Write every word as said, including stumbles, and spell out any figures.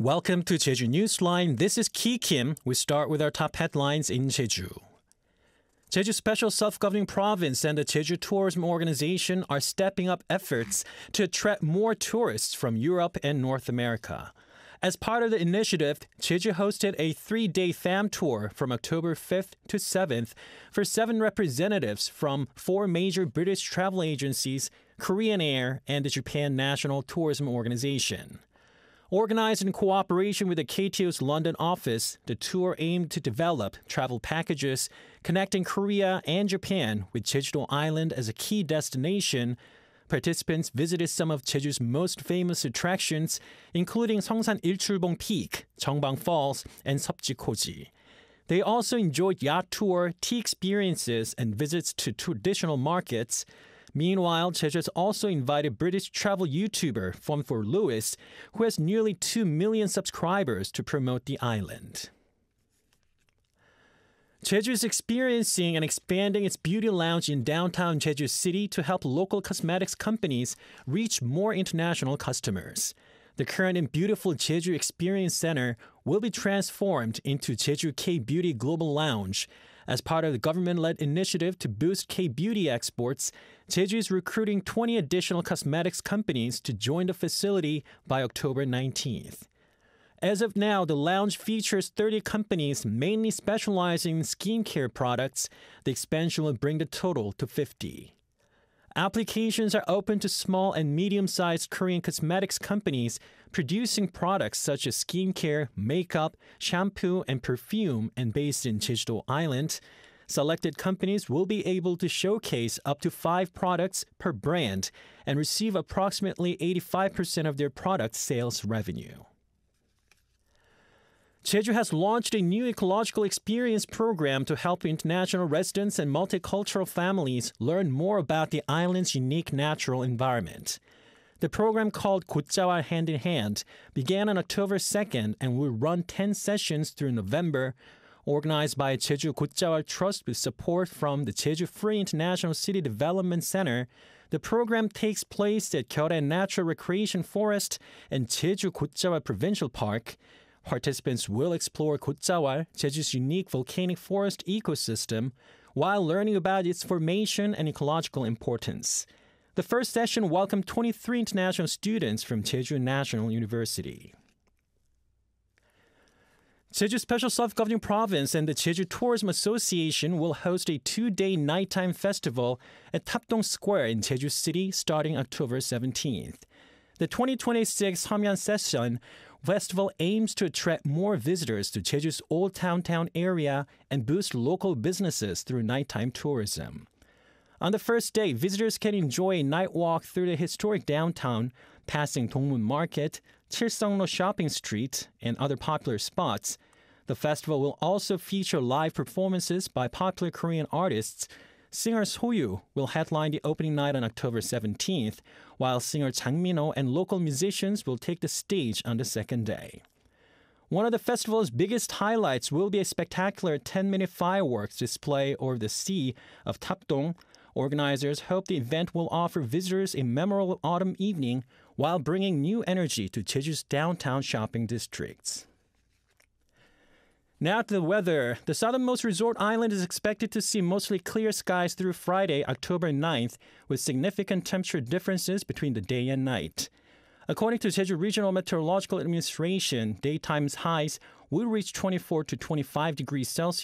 Welcome to Jeju Newsline. This is Ki Kim. We start with our top headlines in Jeju. Jeju Special Self-Governing Province and the Jeju Tourism Organization are stepping up efforts to attract more tourists from Europe and North America. As part of the initiative, Jeju hosted a three-day fam tour from October fifth to seventh for seven representatives from four major British travel agencies, Korean Air, and the Japan National Tourism Organization. Organized in cooperation with the K T O's London office, the tour aimed to develop travel packages connecting Korea and Japan with Jeju-do Island as a key destination. Participants visited some of Jeju's most famous attractions, including Seongsan Ilchulbong Peak, Jeongbang Falls, and Seopji-Koji. They also enjoyed yacht tour, tea experiences, and visits to traditional markets. Meanwhile, Jeju has also invited British travel YouTuber Fun for Lewis, who has nearly two million subscribers, to promote the island. Jeju is experiencing and expanding its beauty lounge in downtown Jeju City to help local cosmetics companies reach more international customers. The current and beautiful Jeju Experience Center will be transformed into Jeju K-Beauty Global Lounge. As part of the government-led initiative to boost K-beauty exports, Jeju is recruiting twenty additional cosmetics companies to join the facility by October nineteenth. As of now, the lounge features thirty companies mainly specializing in skincare products. The expansion will bring the total to fifty. Applications are open to small and medium-sized Korean cosmetics companies producing products such as skincare, makeup, shampoo, and perfume, and based in Jeju-do Island. Selected companies will be able to showcase up to five products per brand and receive approximately eighty-five percent of their product sales revenue. Jeju has launched a new ecological experience program to help international residents and multicultural families learn more about the island's unique natural environment. The program, called Gutjawal Hand in Hand, began on October second and will run ten sessions through November. Organized by Jeju Gutjawal Trust with support from the Jeju Free International City Development Center, the program takes place at Gyeorae Natural Recreation Forest and Jeju Gutjawal Provincial Park. Participants will explore Gutjawal, Jeju's unique volcanic forest ecosystem, while learning about its formation and ecological importance. The first session welcomed twenty-three international students from Jeju National University. Jeju Special Self-Governing Province and the Jeju Tourism Association will host a two-day nighttime festival at Tapdong Square in Jeju City starting October seventeenth. The twenty twenty-six Hamyan Session Festival aims to attract more visitors to Jeju's Old Downtown area and boost local businesses through nighttime tourism. On the first day, visitors can enjoy a night walk through the historic downtown, passing Dongmun Market, Chilseongro Shopping Street, and other popular spots. The festival will also feature live performances by popular Korean artists. Singer Soyu will headline the opening night on October seventeenth, while singer Jang Min-ho and local musicians will take the stage on the second day. One of the festival's biggest highlights will be a spectacular ten-minute fireworks display over the sea of Tapdong. Organizers hope the event will offer visitors a memorable autumn evening while bringing new energy to Jeju's downtown shopping districts. Now to the weather. The southernmost resort island is expected to see mostly clear skies through Friday, October ninth, with significant temperature differences between the day and night. According to Jeju Regional Meteorological Administration, daytime highs will reach twenty-four to twenty-five degrees Celsius